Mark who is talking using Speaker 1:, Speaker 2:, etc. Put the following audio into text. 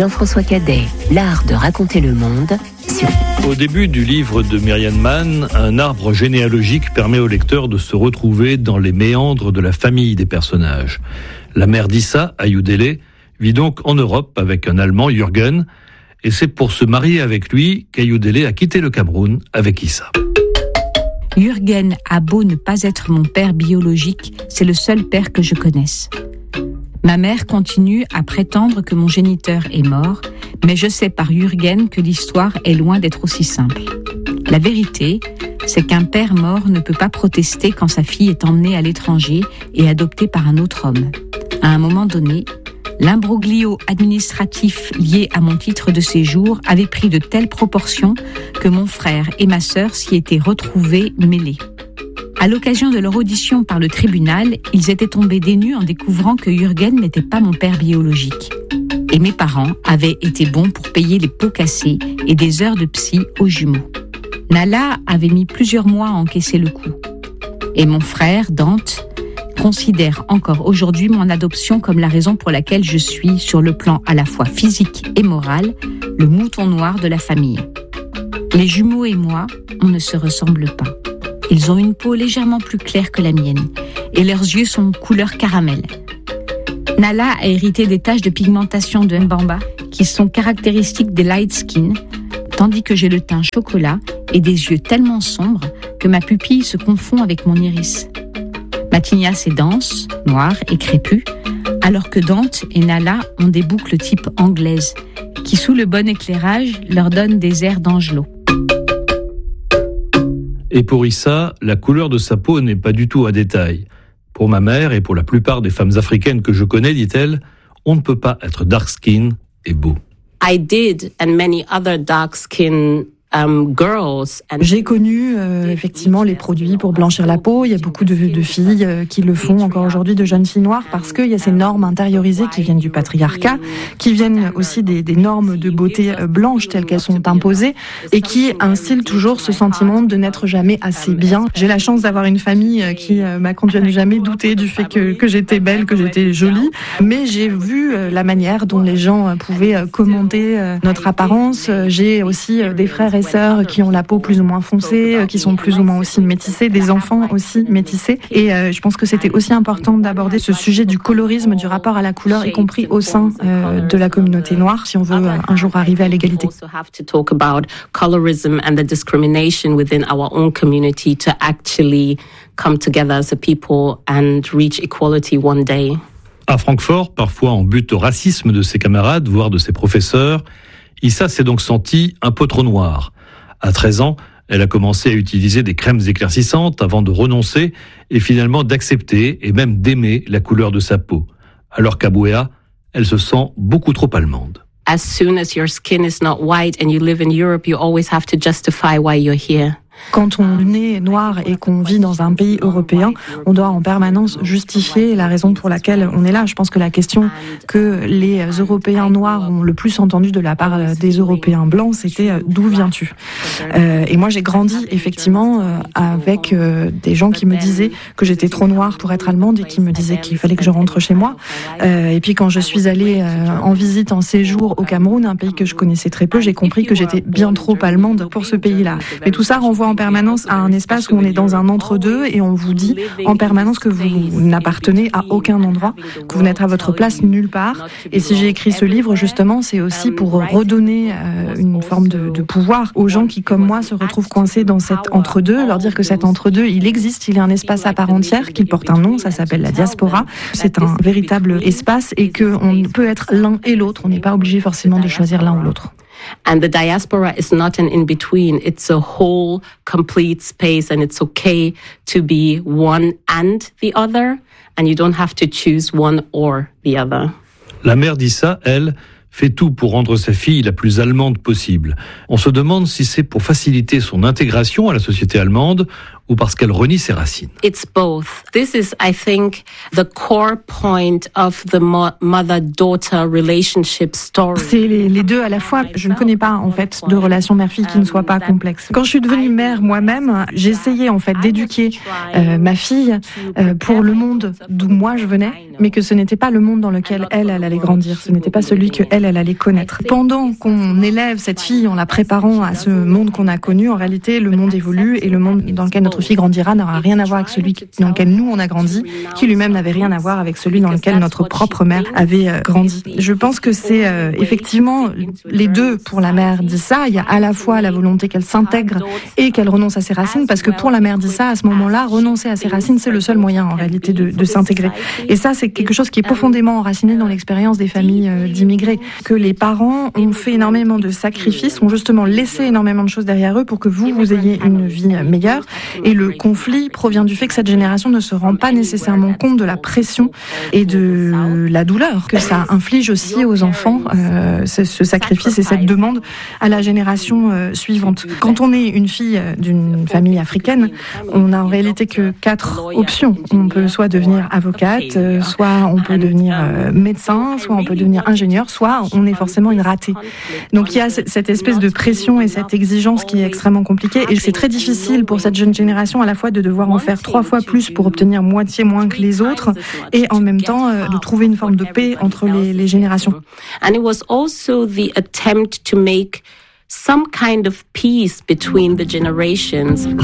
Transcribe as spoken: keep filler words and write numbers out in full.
Speaker 1: Jean-François Cadet, l'art de raconter le monde. Sur...
Speaker 2: Au début du livre de Myriam Mann, un arbre généalogique permet au lecteur de se retrouver dans les méandres de la famille des personnages. La mère d'Issa, Ayodele, vit donc en Europe avec un Allemand, Jürgen, et c'est pour se marier avec lui qu'Ayodele a quitté le Cameroun avec Issa.
Speaker 3: Jürgen a beau ne pas être mon père biologique, c'est le seul père que je connaisse. Ma mère continue à prétendre que mon géniteur est mort, mais je sais par Jürgen que l'histoire est loin d'être aussi simple. La vérité, c'est qu'un père mort ne peut pas protester quand sa fille est emmenée à l'étranger et adoptée par un autre homme. À un moment donné, l'imbroglio administratif lié à mon titre de séjour avait pris de telles proportions que mon frère et ma sœur s'y étaient retrouvés mêlés. À l'occasion de leur audition par le tribunal, ils étaient tombés des nues en découvrant que Jürgen n'était pas mon père biologique. Et mes parents avaient été bons pour payer les pots cassés et des heures de psy aux jumeaux. Nala avait mis plusieurs mois à encaisser le coup. Et mon frère, Dante, considère encore aujourd'hui mon adoption comme la raison pour laquelle je suis, sur le plan à la fois physique et moral, le mouton noir de la famille. Les jumeaux et moi, on ne se ressemble pas. Ils ont une peau légèrement plus claire que la mienne et leurs yeux sont couleur caramel. Nala a hérité des taches de pigmentation de Mbamba qui sont caractéristiques des light skin, tandis que j'ai le teint chocolat et des yeux tellement sombres que ma pupille se confond avec mon iris. Ma tignasse est dense, noire et crépue, alors que Dante et Nala ont des boucles type anglaise qui, sous le bon éclairage, leur donnent des airs d'Angelo.
Speaker 2: Et pour Issa, la couleur de sa peau n'est pas du tout un détail. Pour ma mère et pour la plupart des femmes africaines que je connais, dit-elle, on ne peut pas être dark skin et beau.
Speaker 4: I did, and many other dark skin Um, girls and...
Speaker 5: J'ai connu euh, effectivement les produits pour blanchir la peau. Il y a beaucoup de, de filles euh, qui le font encore aujourd'hui, de jeunes filles noires, parce qu'il y a ces normes intériorisées qui viennent du patriarcat, qui viennent aussi des, des normes de beauté euh, blanche telles qu'elles sont imposées et qui instillent toujours ce sentiment de n'être jamais assez bien. J'ai la chance d'avoir une famille euh, qui euh, m'a conduit à ne jamais douter du fait que, que j'étais belle, que j'étais jolie, mais j'ai vu euh, la manière dont les gens euh, pouvaient euh, commenter euh, notre apparence. Euh, j'ai aussi euh, des frères et sœurs qui ont la peau plus ou moins foncée, qui sont plus ou moins aussi métissés, des enfants aussi métissés. Et euh, je pense que c'était aussi important d'aborder ce sujet du colorisme, du rapport à la couleur, y compris au sein euh, de la communauté noire, si on veut euh, un jour arriver à l'égalité.
Speaker 2: À Francfort, parfois en butte au racisme de ses camarades, voire de ses professeurs, Issa s'est donc sentie un peu trop noire. À treize ans, elle a commencé à utiliser des crèmes éclaircissantes avant de renoncer et finalement d'accepter et même d'aimer la couleur de sa peau. Alors qu'à Buea, elle se sent beaucoup trop allemande.
Speaker 4: As soon as your skin is not white and you live in Europe, you always have to justify why you're here.
Speaker 5: Quand on est noir et qu'on vit dans un pays européen, on doit en permanence justifier la raison pour laquelle on est là. Je pense que la question que les Européens noirs ont le plus entendue de la part des Européens blancs, c'était « d'où viens-tu » euh, Et moi, j'ai grandi effectivement euh, avec euh, des gens qui me disaient que j'étais trop noire pour être allemande et qui me disaient qu'il fallait que je rentre chez moi. Euh, et puis quand je suis allée euh, en visite, en séjour au Cameroun, un pays que je connaissais très peu, j'ai compris que j'étais bien trop allemande pour ce pays-là. Mais tout ça renvoie en permanence à un espace où on est dans un entre-deux et on vous dit en permanence que vous n'appartenez à aucun endroit, que vous n'êtes à votre place nulle part. Et si j'ai écrit ce livre, justement, c'est aussi pour redonner euh, une forme de, de pouvoir aux gens qui, comme moi, se retrouvent coincés dans cet entre-deux, leur dire que cet entre-deux, il existe, il est un espace à part entière, qu'il porte un nom, ça s'appelle la diaspora. C'est un véritable espace et qu'on peut être l'un et l'autre, on n'est pas obligé forcément de choisir l'un ou l'autre.
Speaker 4: And the diaspora is not an in-between. It's a whole, complete space, and it's okay to be one and the other, and you don't have to choose one or the other.
Speaker 2: La mère d'Issa, elle, fait tout pour rendre sa fille la plus allemande possible. On se demande si c'est pour faciliter son intégration à la société allemande ou parce qu'elle renie ses racines?
Speaker 4: It's both. This is, I think, the core point of the mother-daughter relationship story.
Speaker 5: C'est les, les deux à la fois. Je ne connais pas, en fait, de relation mère-fille qui ne soit pas complexe. Quand je suis devenue mère moi-même, j'ai essayé, en fait, d'éduquer euh, ma fille euh, pour le monde d'où moi je venais, mais que ce n'était pas le monde dans lequel elle, elle allait grandir. Ce n'était pas celui que elle, elle allait connaître. Pendant qu'on élève cette fille en la préparant à ce monde qu'on a connu, en réalité, le monde évolue et le monde dans lequel notre fille grandira n'aura rien à voir avec celui dans lequel nous on a grandi, qui lui-même n'avait rien à voir avec celui dans lequel notre propre mère avait euh, grandi. Je pense que c'est euh, effectivement les deux pour la mère d'Issa. Il y a à la fois la volonté qu'elle s'intègre et qu'elle renonce à ses racines, parce que pour la mère d'Issa, à ce moment-là, renoncer à ses racines, c'est le seul moyen en réalité de, de s'intégrer. Et ça, c'est quelque chose qui est profondément enraciné dans l'expérience des familles euh, d'immigrés, que les parents ont fait énormément de sacrifices, ont justement laissé énormément de choses derrière eux pour que vous, vous ayez une vie meilleure. Et le conflit provient du fait que cette génération ne se rend pas nécessairement compte de la pression et de la douleur que ça inflige aussi aux enfants, euh, ce, ce sacrifice et cette demande à la génération euh, suivante. Quand on est une fille d'une famille africaine, on n'a en réalité que quatre options. On peut soit devenir avocate, euh, soit on peut devenir euh, médecin, soit on peut devenir ingénieur, soit on est forcément une ratée. Donc il y a cette espèce de pression et cette exigence qui est extrêmement compliquée, et c'est très difficile pour cette jeune génération à la fois de devoir en faire trois fois plus pour obtenir moitié moins que les autres, et en même temps euh, de trouver une forme de paix entre les, les générations.
Speaker 4: And it was also the attempt to make some kind of peace between the generations.